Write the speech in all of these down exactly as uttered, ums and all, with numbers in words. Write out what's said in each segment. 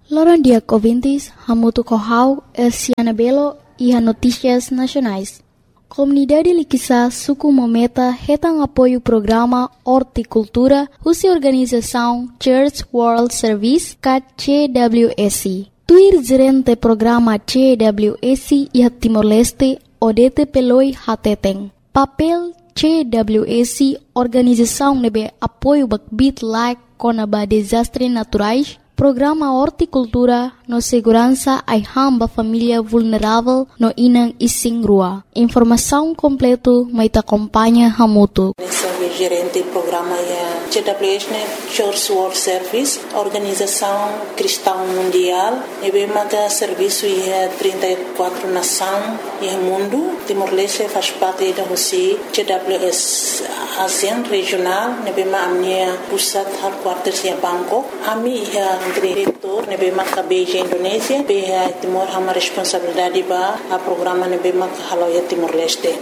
Loron dia ouvintes, Hamutu Kohau, Elsiana Belo e a Notícias Nacionais. Comunidade Liquissa Suku Mometa retam apoio o programa Horticultura, Russa Organização Church World Service, C W S. Tuir gerente programa C W S e a Timor-Leste, Odete Peloi Hateteng. Papel C W S, organização nebe apoio bakbit like conaba desastres naturais, programa Horticultura no segurança ai hamba família vulnerável no Inang Ising Rua. Informação completo mai te acompanha Hamutu. Sou gerente do programa C W S, Church World Service, organização cristã mundial. E bem maga serviço e trinta e quatro nações e mundo. Timor-Leste faz parte da Rússia. C W S ASEAN regional. E bem maga minha pusat headquarters em Bangkok. Ami é diretor, ne bem maga Beijing Indonésia. Bem Timor hama responsabilidade ba a programa ne bem maga haloia Timor-Leste.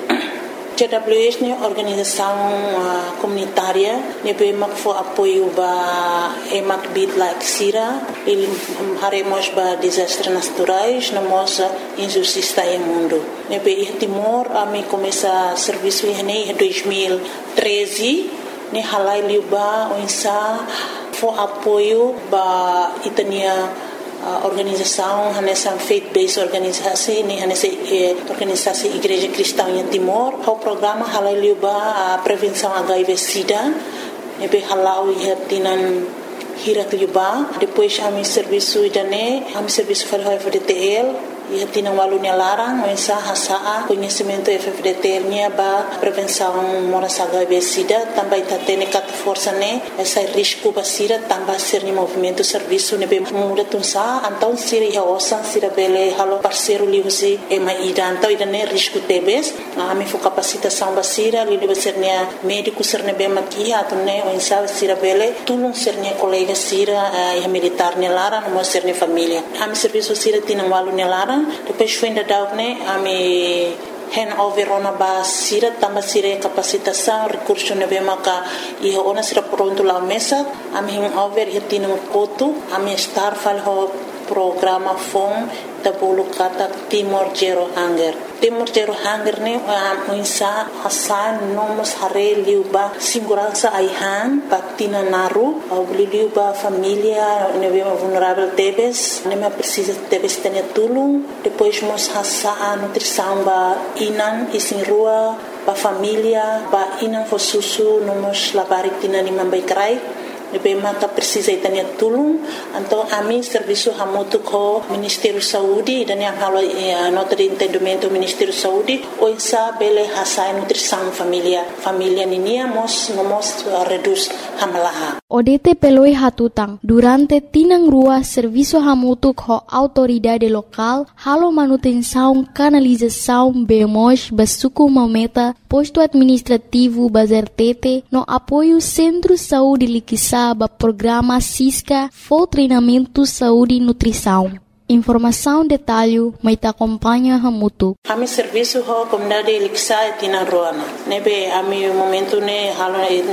C W S é organização uh, comunitária, ne bem maga for apoio ba emak bid like sira, ele haremos ba desastres naturais, na moça injustiça em mundo. Ne bem Timor a me começa serviço em dois mil e treze, ne halai liuba onsa for apoio ba itania uh, organização nessa faith-based organisasi ni nessa eh, organisasi Igreja Cristã em Timor. O programa halai liuba a prevenção H I V/SIDA, nebe halau ia tinan hirat liuba. Depois a mi serviço idane, a mi serviço para F D T L e tinha um aluno larang mensa hasa conhecimento F D T L nya ba prevenção moras H I V/SIDA também tá tendo cat força né essa risco basira também ser ni movimento serviço ne bem muda tunsa então sira ya osan sira bele halo parceiro liusi e mai ida então ida ne risco tebes a mi fo capacitação basira li deve ser ne médico ser ne bem maki atu ne mensa sira bele tulung ser ne colega sira e militar ne larang mo ser ne família a mi serviço sira tinha um aluno larang. Depois foi ainda dar né a me hand over ona ba sira tamba sira capacitação recurso ne bem maca e ona sira pronto lá mesa a me hand over e tinha um coto a me estar fal ho programa fom da bolo kata Timor Zero Hunger. Timor Zero Hunger ne a insa hasan nomos hare liuba segurança aihan patina naru au liuba família ne bem vulnerável tebes ne me precisa tebes ter tulung depois mos hasa a nutrição ba inan isin rua ba família ba inan fo susu nomos labarik tina ni mambai krai e bem maka precisa itania tulung então a mim serviço hamutu ko Ministério Saúde dan yang halo nota de entendimento Ministério Saúde o insa bele hasa nutrição família família ninia mos nomos reduz hamalaha Odete peloi hatutang durante tinang rua serviço hamutu ko autoridade local halo manutenção canalização bemos basuku mometa posto administrativo bazertete no apoio Centro Saúde Liquissa ba programa Cisca for treinamento saúde e nutrição. Informação detalhe mai te acompanha Hamutu. A mi serviço ho comunidade Liquissa tina roana. Nebe a mi momento ne halo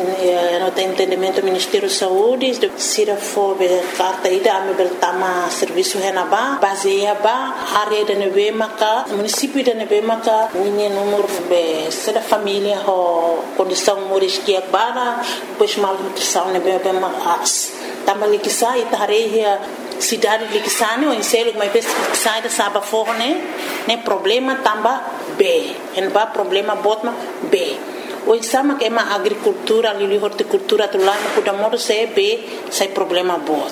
no tem entendimento Ministério Saúde sira fo be carta ida a mi beltama serviço henaba baseia ba área de nebe maka município de nebe maka ninha número be sera família ho condição moriskia bara depois mal nutrição nebe be mas também Liquissa ita hareia cidade de Liquissane ou em selo mas sai da saba forne né problema tamba B en ba problema botma B o sama que é uma agricultura ali horticultura tu lá no cuidado se B sai problema bot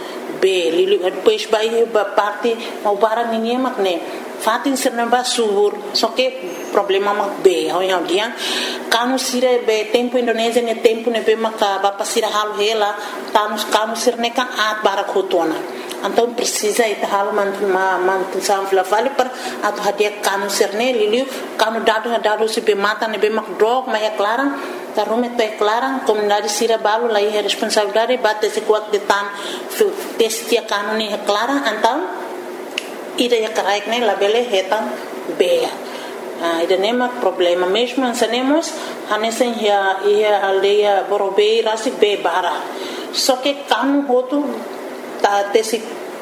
B li depois vai ba parte o barang ninguém mak né fatin serna ba subur só que problema mak B ao yang dia kanu sire be tempo Indonésia ne tempo ne be maka ba pasira hal hela tanus kanu sirne kan at barakotona então precisa ita hal man man sam flavali per atu hadia kanu sirne liliu kanu dado dado se be mata ne be mak drog ma é clara ta rume to é clara comunidade sira balo lá é responsabilidade bate se quat de tan testia kanu ne é clara então ida ya karaik ne labele hetan be Ah, ida nema problema mesmo ansanemos hanesen ya ia aldeia Borobei rasi be bara só que kanu hotu ta tesi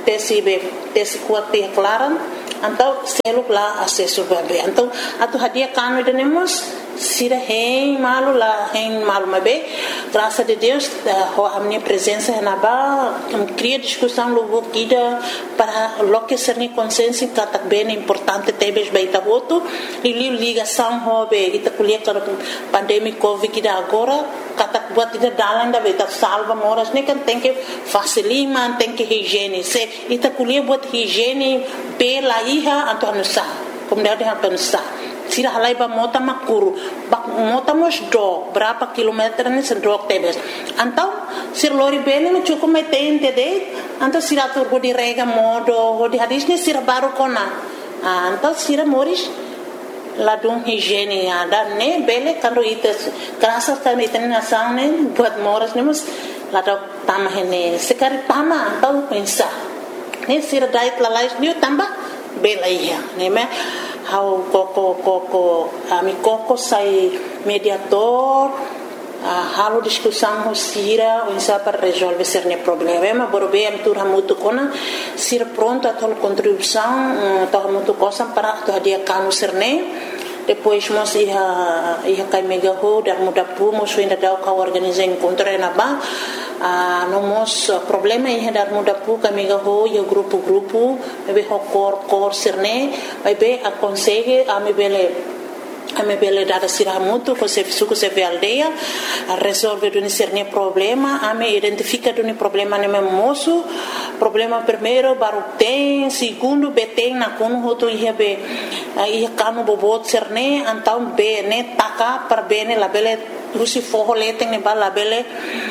tesi be tesi kuat te klaran então seluk lá acesso bebê então atu hadia kanu denemos sira hein malu lá hein malu mabe graças a Deus a minha presença na ba cria discussão logo kida para loque ser ni consciência que bem importante tebes baita voto e ligação hobe ita kuliah para pandemia covid kida agora kata buat ida dalan da beta salva moras ne kan tem que facilima tem que higiene se ita kuliah buat higiene pela iha atau nusa como dia dia nusa sira halai ba mota makuru bak mota mos do berapa kilometer ni sendok tebes antau sir lori bene no cukup metente de antau sira tur go di rega modo go di hadis ni sira baru kona antau sira moris ladung higiene ada ne bele kando ites krasa kan iten nasan ne buat moras ne mus ladok tamah ne sekari tama antau pensa ne sira dait lalais ni tambah bela iya ne me how koko koko ami koko sai mediador uh, halo discussão sira unsa para resolver cerne problema borbe am tur hamutu kona sir pronto a tol contribuição uh, to hamutu cosa para to dia kanu cerne depois mos ia ia kai mega ho dar muda pu mos ainda dau ka organizar encontro na ba a uh, nomos uh, problema ia dar muda pu ka mega ho yo grupo grupo be ho cor cor cerne be a consegue a me bele a me bele dada sira muito com se suco se ve aldeia a resolver do cerne problema a me identifica do problema ne moço problema primeiro baru tem segundo be tem na kono hoto ia be ia kanu bobot cerne então be ne taka para bene la bele Rusi forro lete ne bala bele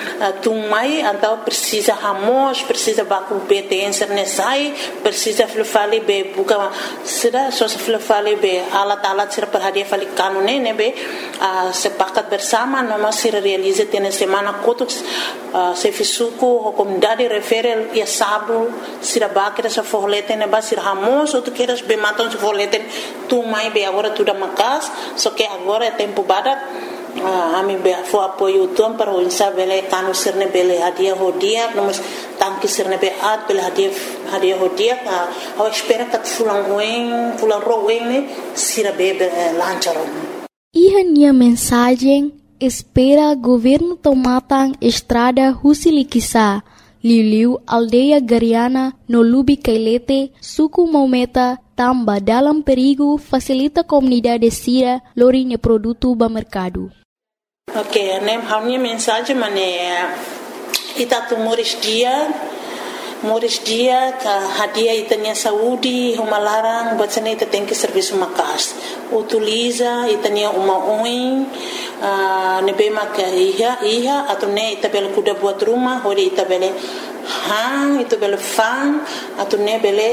tumai então precisa ramos precisa baku betência nesai precisa flufali be buka sira só se flufali be alat alat sira per hadia fali kanu ne ne be sepakat bersama noma sira realiza tene semana kotuk se fisuku comunidade refere ia sabu sira bakira sa forro lete ne ba sira ramos ou tu queres be matam se forro lete tumai be agora tudo macas só que agora é tempo badak Ah, ami be fo apoio tom para o insa bele kanu sirne bele hadia hodia nomos tanki sirne be at bele hadia hadia hodia a espera que fulan wen fulan rowen ne sira be lancharo Iha nia mensagem espera governo tomatang estrada Husilikisa Liuliu aldeia Gariana no Lubi Kailete suku Maumeta tamba dalam perigo facilita comunidade sira lorinya produto ba mercado. Ok, nem a minha mensagem mané ita tu moris dia moris dia ka hadia itanya saúde uma larang batsane ita tem que serviço makas utiliza itanya uma oin uh, nebema ka iha iha atau ne ita bel kuda buat rumah hori ita bele hang itu bele fan atau ne bele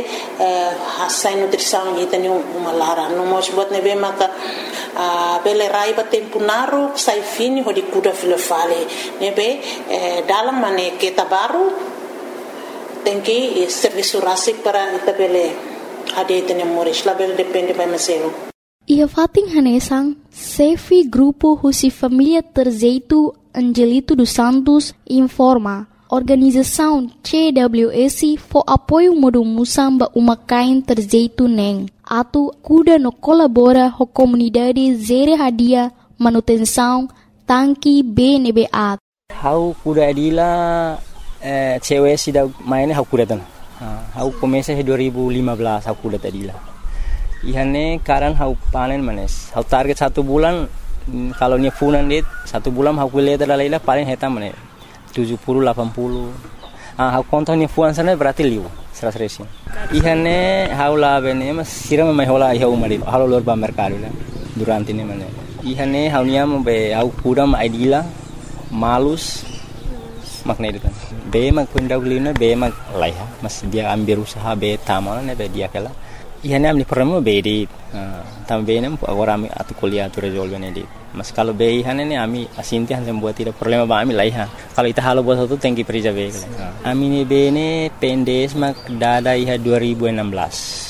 hasai nutrição itanya uma larang no mos buat nebema ka Uh, bele raiba tempo naru sai fini hodi kuda filofale nebe eh, dalam mane kita baru tenki serviço rasik para ita bele ade tene moris la bele depende by meselo ia fating hanesang Sefi Grupo Husi Família Terzeitu Angelito dos Santos informa Organização C W S for apoio modo musamba uma kain Terzeitu neng atu kuda no colabora ho comunidade zere hadia manutenção tanki B N B A. Hau kuda adila eh, cewek sida mainnya hau kuda tan. Hau komesa dua ribu lima belas hau kuda adila. Ihane karan hau panen manes. Hau target satu bulan kalau nya funan dit satu bulan hau kuliah terlalu paling hetam manes tujuh puluh delapan puluh. Ah hau kontonnya fuan sana berarti liu. Seras racing. Ihane haula bene mas sira mai hola iha umari halo lor ba mercado la durante ne mane ihane haunia mo be au kuda ma idila malus makna itu kan be mak kunda ulina be mak laiha mas dia ambil usaha be tamal ne be dia kala ihane amni promo be di tam be ne agora ami atu kuliah tu resolve ne di mas kalau be ihane ne ami asinti han buat tidak problema ba ami laiha kalau ita halo buat satu tengki perija be ami ne be ne pendes mak dada iha dua ribu enam belas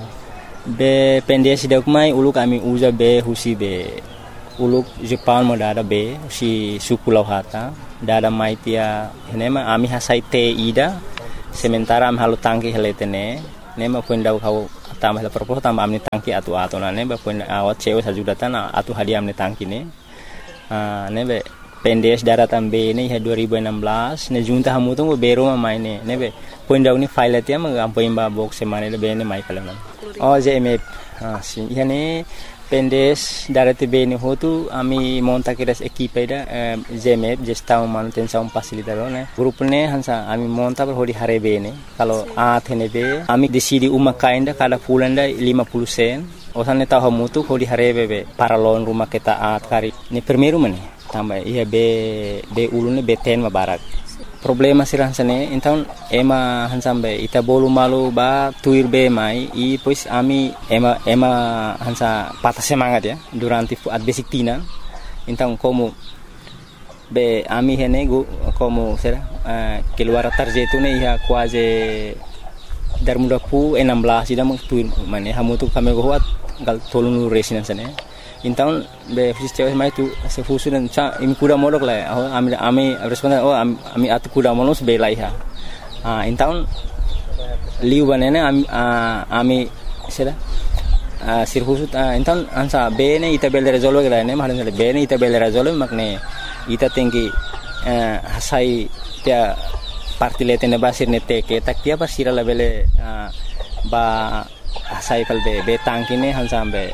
be pendes dak mai uluk ami uza be husi be uluk Jepang mo dada be si suku lauhata dada mai tia henema ami hasai te ida sementara am halu tangki heletene ne ma pun dau kau tambah la propos tambah amni tangki atu atu na ne ba pun awat cewe sajudatan atu hadiah amni tangki ne ah ne be pendes daratan be ne dua ribu enam belas ne junta hamu tu bero ma mai ne ne be pun dau ni file tia ma am pun ba box semane le be ne mai kala oh J M F ah si yani pendes darati be ni hotu ami monta kiras equipe da J M F gestão manutenção facilitador ne grupo ne hansa ami monta per hodi hare be ne kalau a thene be ami decidi uma kainda kada fulanda lima puluh sen osane tahu mutu hodi hare be para lon rumah kita at kari ni primeiro mane tambah iya be be ulune be ten ma barak problema sirah sane então ema hansambe ita bolu malu ba tuir be mai i pois ami ema ema hansa patah semangat ya durante at basic tina então como be ami hene go como será uh, keluar tarjeto ne ia quase dar muda pu enam belas ida mung tuir mane hamu tu kami go hat gal tolunu residence ne então be fiscal mai tu se fusu dan cha im kuda modok la ami ami responden oh ami atu kuda monos be lai ha ah então liu banene ami ami sera sir fusu então ansa be ne ita bel resolve la ne mahalan be ne ita bel resolve makne ita tinggi hasai tia parti letene basir ne te ke tak tia basira la bele ba hasai kal be be tangkine hansambe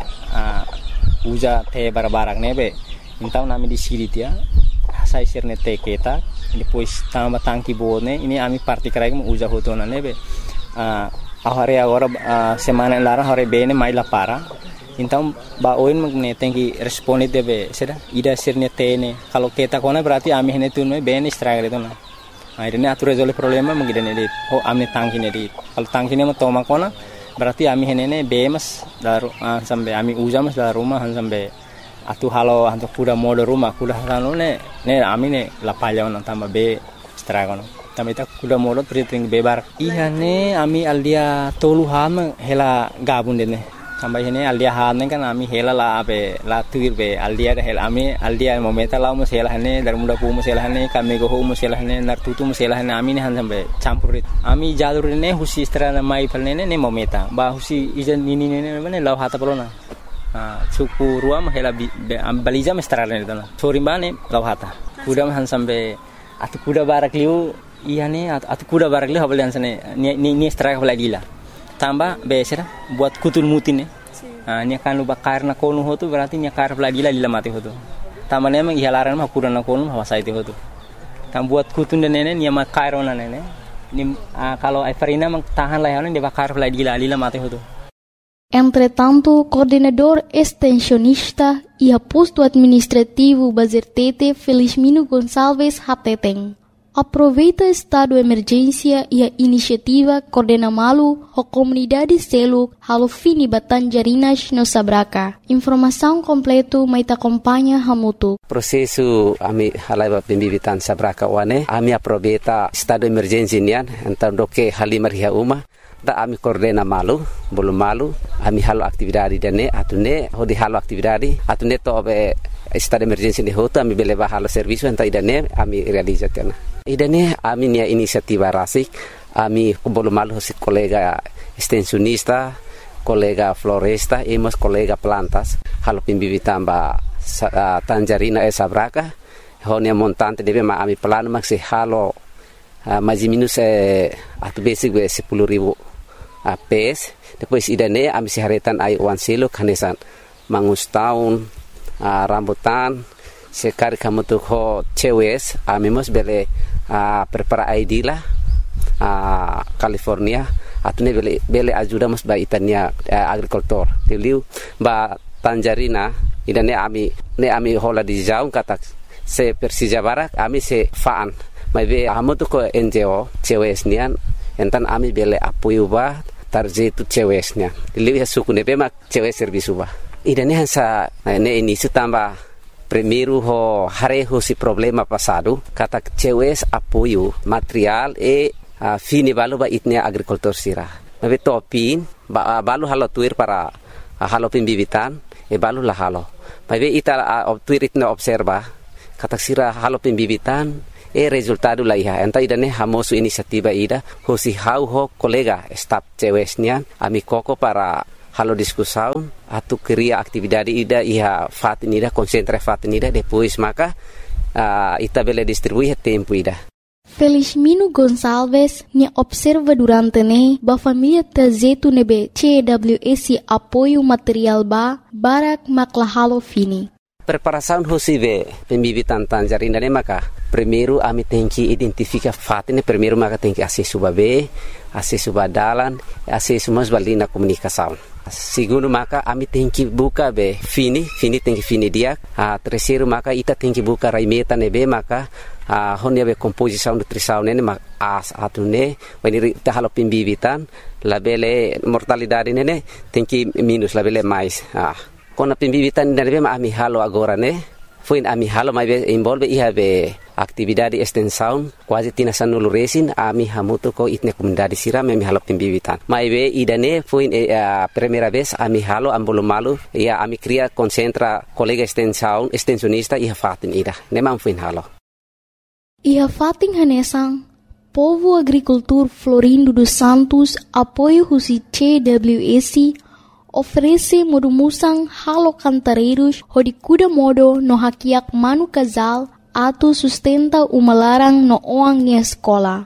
uja te barbarak nebe então nami di siri tia sai sirne te keta depois tamba tangki bone ini ami parti krai mo uja hotona nebe a ahare agora semana lara hore bene mai la para então ba oin magne tenki responde debe sera ida sirne te ne kalau keta kona berarti ami hene tunme bene stragre tona akhirnya atur resolve problema mengidane di oh amne tangki ne di kalau tangki ne mo toma kona berarti ami henene bemas daru uh, sampai ami uja mas dalam rumah sampai atu halo hantu kuda mode rumah kuda halo ne ne ami ne lapaya on tambah be stragono tambah ita kuda mode priting bebar iya ne ami aldia tolu ham hela gabun dene tambah ini aldia han kan ami hela la be la tuir be aldia hela ami aldia momenta la mo hela ne dar muda pu mo hela ne kami go mo hela ne nar tutu mo hela ne ami ne han sampai campurit ami jalur ne husi strana mai palne ne momenta ba husi ijan nini ne ne law hata polona ah suku ruam hela balija mestrana ne dana sori bane law hata kuda han sampai atu kuda barak liu iya ne atu kuda barak liu habal sane ni ni straka balagila tambah besera buat kutul mutin ya. Ah nya kan luba karna konu hotu berarti nya kar lagi la mati hotu. Tamane memang ihalaran mah kurang konu hawasa itu hotu. Tam buat kutun dan nene nya ma kairona nene. Ni kalau Everina mang tahan lah de bakar lagi la mati hotu. Entretanto, coordenador extensionista e posto administrativo Bazertete Felizmino Gonçalves Hateteng aproveita estado de emergência e a iniciativa Coordena Malu a comunidade Seluk halo fini Batanjarinas no Sabraca. Informação completo mai te acompanha Hamutu. Processo ami halai pembibitan Sabraca wane ami aproveita estado de emergência nian então do que halimar ria uma da ami Coordena Malu bolu malu ami halo aktividade dane atune hodi halo aktividade atune to be estado de emergência de hoto ami beleva halo serviço então idane ami realizatena idane ami nia inisiativa rasik ami bolu malu hosi kolega extensionista kolega floresta e mas kolega plantas halo pimbibitan ba uh, Tanjarina e Sabraca honia montante deve ma ami plano maxi halo uh, mais minus eh, atu basic be sepuluh ribu uh, pes depois idane ami siharetan ai wan silo kanesan mangus tahun uh, rambutan sekali kamu tuh ho cewes ami mos bele uh, prepara I D lah uh, California atune bele bele ajuda mos ba itania uh, agricultor tiliu ba Tanjarina idane ami ne ami hola di jauh kata se Persija Barat ami se faan mai be amu tuh ko N G O cewes nian entan ami bele apoio ba tarjetu cewesnya tiliu ya suku ne be mak cewes servisu ba idane hansa ne ini sutamba primeiro ho hareho si problema passado kata cewes apoio material e uh, fini balu ba itnia agricultor sira nabe topin ba uh, balu halo tuir para uh, halo pimbibitan e balu la halo babe ita uh, tuir itna observa kata sira halo pimbibitan e resultado la iha enta ida ne hamosu inisiativa ida hosi hau ho kolega staf cewesnya ami koko para halo discussão atu cria atividade ida iha fatin ida concentra fatin ida depois maka uh, ita bele distribuir tempo ida. Felizmino Gonçalves ne observa durante ne ba família tazetu nebe C W S apoio material ba barak maklahalo fini. Preparação hosive pembibitan tangerina ne maka primeiro ami tem que identificar fatin primeiro maka tem que acesso babe acesso badalan acesso mas balina comunicação. Segundo maka ami tem que buka be fini fini tem que fini dia a terceiro maka ita tem que buka raimeta nebe maka a honia be composição nutrição nene mak as atune when ita halo pembibitan labele mortalidade nene tem que minus labele mais ah kona pembibitan nene ma ami halo agora ne foi ami halo mai be involve iha be atividade extensão quase tina sanulu resin ami hamuto ko itne comunidade siram ami halo pembibitan mai be idane foi a primeira vez ami halo ambolo malu ia ami cria concentra colega extensão extensionista iha fatin ida nemam foi halo iha fatin hanesang Povo Agricultor Florindo dos Santos apoio husi C W S oferece modumusang halo cantareiros hodi kuda modo no hakiak manu casal atu sustenta uma larang no oang ni escola.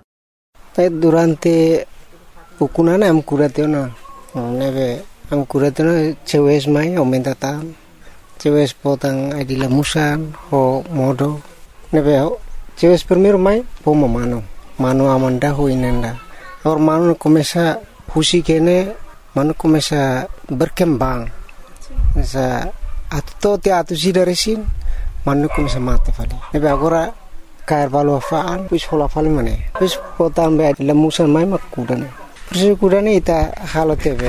Durante ukunana am kuratena neve am kuratena cewes mai aumenta tan cewes potang adila musan ho modo neve cewes primeiro mai poma mano mano amanda ho inenda or mano começa husi kene mano começa berkembang sa atu te atu sidaresin mano começa mate fali nebe agora cair valo faan pus hola fali mane pus potan be lemusan mai makudane persi kudane ita halo tebe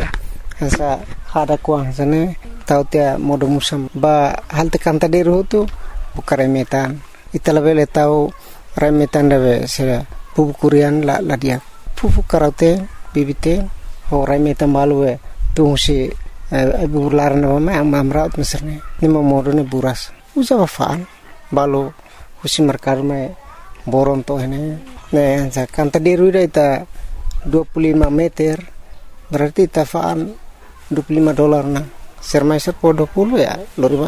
sa hada kuang sane tau te modo musam ba halte kanta deru tu bukare metan ita lebele tau remetan debe se pupu kurian la la dia pupu karate bibite Horai metan balu e tung si ibu laran nama me am amraut meserne ni modo ne buras usa faan balu husi merkar me boron to ini ne sa kanta deru ita dua puluh lima meter berarti ta faan dua puluh lima dolar na sermai serpo dua puluh ya loriba.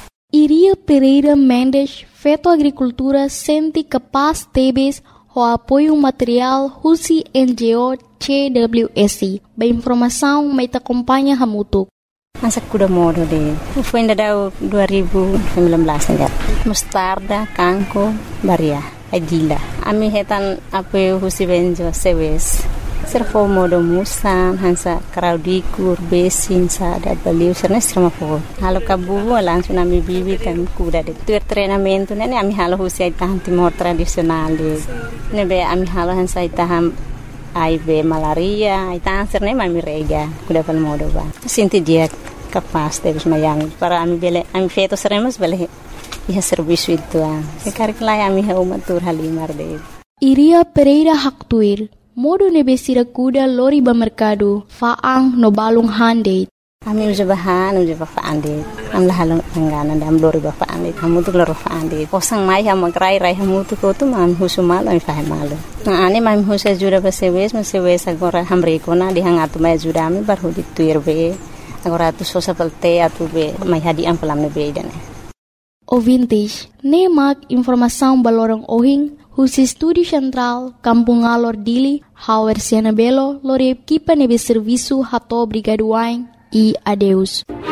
Iria Pereira Mendes feto agricultura senti capaz tebes o apoio material husi N G O C W S. Ba informação mai ta acompanha hamutuk. Masa kuda modo de. Foi ainda dua ribu sembilan belas ya. Mustarda, kanko, baria, adila. Ami hetan apoio husi benjo sewes. Serfo modo musan hansa kraudikur besin sa da baliu serna serma fo. Halo kabu langsung ami bibi tam kuda de. Tu treinamento nene ami halo husi tahan timor tradisional de. Nebe ami halo hansa taham ai be malaria, ai tanser ne mami rega, kuda pal modo ba. Sinti dia capaz de mayami para ami bele ami feto seremos bele iha serviço itu ah. Sekarang lai ami ha umatur halimar de. Iria Pereira Haktuir modo nebesira kuda lori ba mercado faang no balung hande. Ami uja bahan uja ba faande. Am la halong angana dam lori ba faande. Kamu tu lori faande. Posang mai ha magrai rai hamu tu ko tu mam husumal ami fahe malu. Na ani mam husa jura ba sewes ma sewes agora hamre ko na di hangatu mai jura ami bar hudi tuir be. Agora tu sosa pelte atu be mai hadi am pelam ne be dane. Ouvintes, nemak informação balorong ohing husi Estúdio Central, Kampung Alor Dili, Hauer Siana Belo, lore equipa nebe serviço hato brigaduain e adeus.